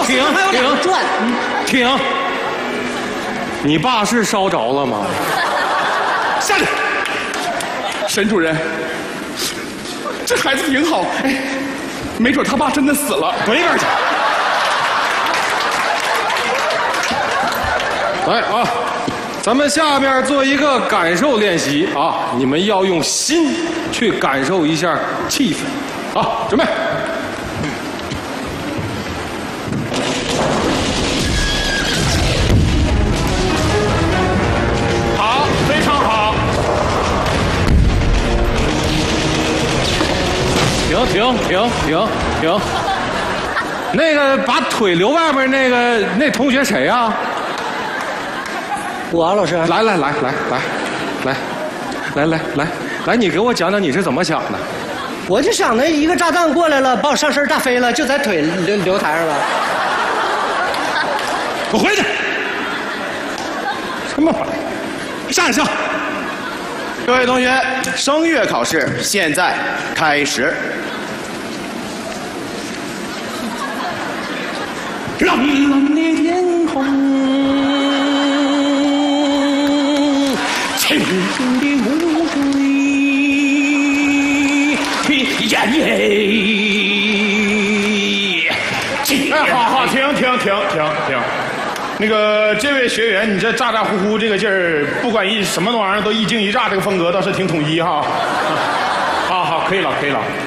停还有两个转。 停！你爸是烧着了吗？ 下去。沈主任，这孩子挺好，哎，没准他爸真的死了。 滚一边去！来啊，咱们下面做一个感受练习啊，你们要用心去感受一下气氛。好，准备。 好，非常好。 停！那个把腿留外边那同学谁呀？ 我啊，老师。 来，你给我讲讲你是怎么想的？ 我就想着一个炸弹过来了，把我上身炸飞了，就在腿留台上了。 我回去。什么玩意儿？下一项。 各位同学，声乐考试现在开始。 蓝蓝的天空，清清的湖水，耶！ 哎，好，停！那个这位学员，你这咋咋呼呼这个劲儿，不管什么玩意儿都一惊一乍，这个风格倒是挺统一哈。好，可以了。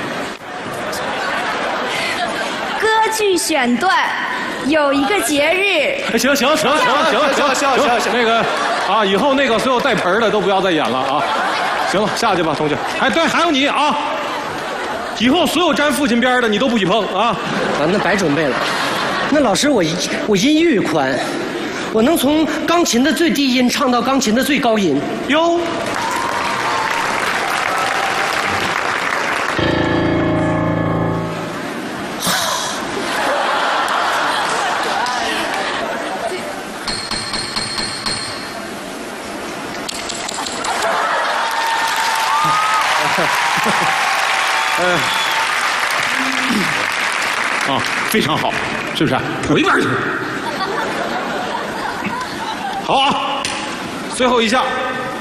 歌剧选段有一个节日。 行，那个啊，以后那个所有带盆的都不要再演了啊。行了，下去吧，同学。哎，对，还有你啊，以后所有沾父亲边的你都不许碰啊。 那白准备了。那老师，我音域宽，我能从钢琴的最低音唱到钢琴的最高音。 哟。 非常好，是不是？滚一边去！ 好啊，最后一项。